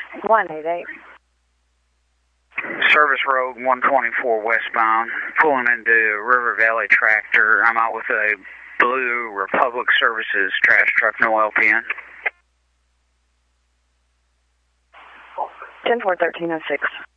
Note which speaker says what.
Speaker 1: 188.
Speaker 2: Service Road 124 westbound, pulling into River Valley Tractor. I'm out with a blue Republic Services trash truck, no LPN.
Speaker 1: 10-4-1306.